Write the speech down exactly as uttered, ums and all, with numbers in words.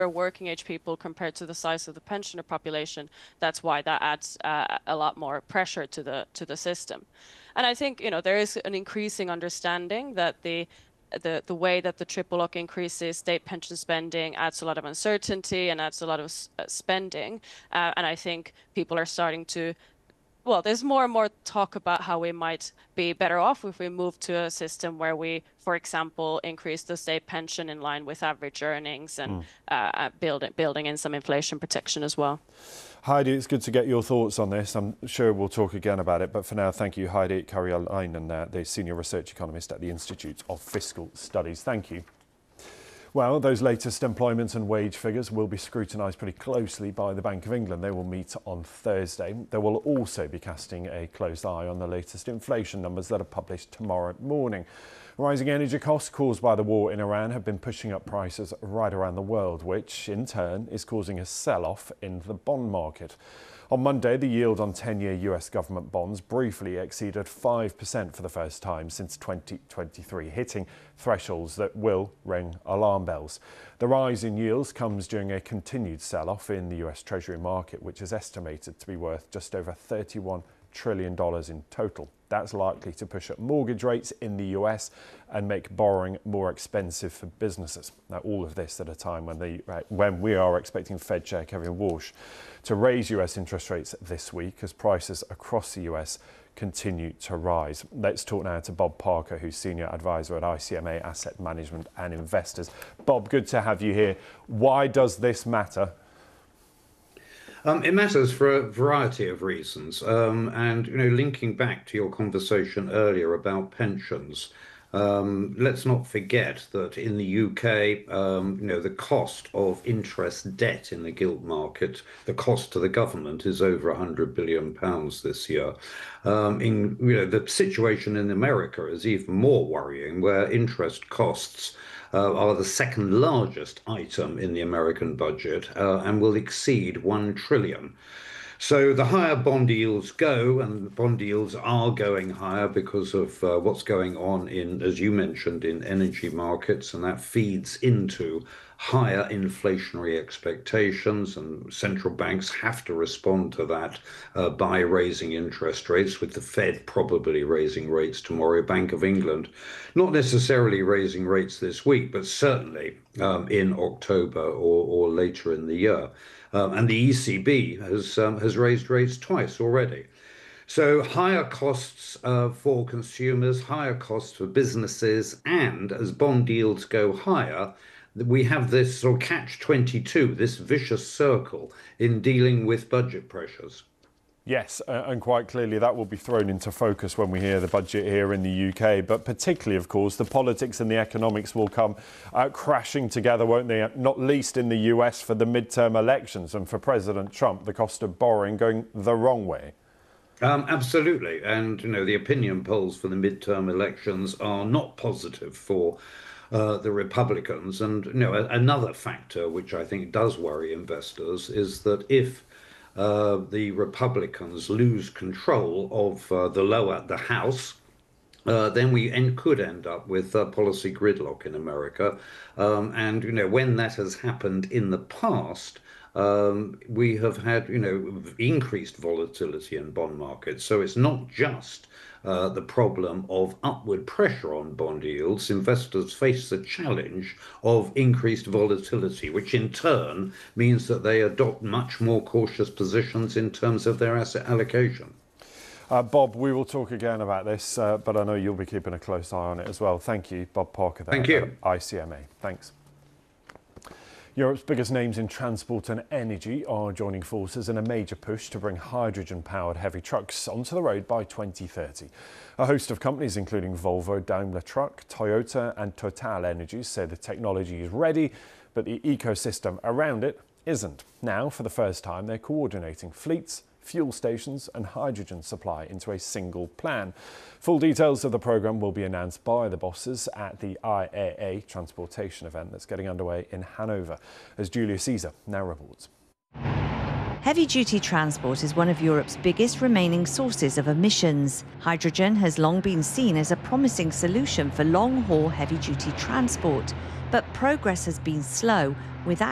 working age people compared to the size of the pensioner population, that's why that adds uh, a lot more pressure to the to the system. And I think, you know, there is an increasing understanding that the the the way that the triple lock increases state pension spending adds a lot of uncertainty and adds a lot of uh, spending. Uh, and I think people are starting to, well, there's more and more talk about how we might be better off if we move to a system where we, for example, increase the state pension in line with average earnings and mm. uh, build, building in some inflation protection as well. Heidi, it's good to get your thoughts on this. I'm sure we'll talk again about it. But for now, thank you, Heidi Karjalainen, uh, the Senior Research Economist at the Institute of Fiscal Studies. Thank you. Well, those latest employment and wage figures will be scrutinised pretty closely by the Bank of England. They will meet on Thursday. They will also be casting a close eye on the latest inflation numbers that are published tomorrow morning. Rising energy costs caused by the war in Iran have been pushing up prices right around the world, which in turn is causing a sell-off in the bond market. On Monday, the yield on ten-year U S government bonds briefly exceeded five percent for the first time since twenty twenty-three, hitting thresholds that will ring alarm bells. The rise in yields comes during a continued sell-off in the U S Treasury market, which is estimated to be worth just over thirty-one trillion dollars in total. That's likely to push up mortgage rates in the U S and make borrowing more expensive for businesses. Now, all of this at a time when, the, uh, when we are expecting Fed Chair Kevin Walsh to raise U S interest rates this week as prices across the U S continue to rise. Let's talk now to Bob Parker, who's Senior Advisor at I C M A Asset Management and Investors. Bob, good to have you here. Why does this matter? Um, it matters for a variety of reasons. Um, and, you know, linking back to your conversation earlier about pensions, um, let's not forget that in the U K, um, you know, the cost of interest debt in the gilt market, the cost to the government is over one hundred billion pounds this year. Um, in, you know, the situation in America is even more worrying, where interest costs Uh, are the second largest item in the American budget uh, and will exceed one trillion. So the higher bond yields go, and bond yields are going higher because of uh, what's going on in, as you mentioned, in energy markets, and that feeds into higher inflationary expectations, and central banks have to respond to that uh, by raising interest rates, with the Fed probably raising rates tomorrow, Bank of England not necessarily raising rates this week, but certainly um, in October or, or later in the year. Um, and the E C B has um, has raised rates twice already. So higher costs uh, for consumers, higher costs for businesses, and as bond yields go higher, we have this sort of catch twenty-two, this vicious circle in dealing with budget pressures. Yes, uh, and quite clearly that will be thrown into focus when we hear the budget here in the U K. But particularly, of course, the politics and the economics will come uh, crashing together, won't they? Not least in the U S for the midterm elections, and for President Trump, the cost of borrowing going the wrong way. Um, absolutely. And, you know, the opinion polls for the midterm elections are not positive for Uh, the Republicans. And, you know, a, another factor which I think does worry investors is that if uh, the Republicans lose control of uh, the lower, the House, uh, then we end, could end up with uh, policy gridlock in America. Um, and, you know, when that has happened in the past, um, we have had, you know, increased volatility in bond markets. So it's not just Uh, the problem of upward pressure on bond yields. Investors face the challenge of increased volatility, which in turn means that they adopt much more cautious positions in terms of their asset allocation. Uh, Bob, we will talk again about this, uh, but I know you'll be keeping a close eye on it as well. Thank you, Bob Parker there. Thank you. I C M A. Thanks. Europe's biggest names in transport and energy are joining forces in a major push to bring hydrogen-powered heavy trucks onto the road by twenty thirty. A host of companies, including Volvo, Daimler Truck, Toyota and Total Energies, say the technology is ready, but the ecosystem around it isn't. Now, for the first time, they're coordinating fleets, fuel stations and hydrogen supply into a single plan. Full details of the programme will be announced by the bosses at the I A A Transportation event that's getting underway in Hanover, as Julia Caesar now reports. Heavy-duty transport is one of Europe's biggest remaining sources of emissions. Hydrogen has long been seen as a promising solution for long-haul heavy-duty transport, but progress has been slow, with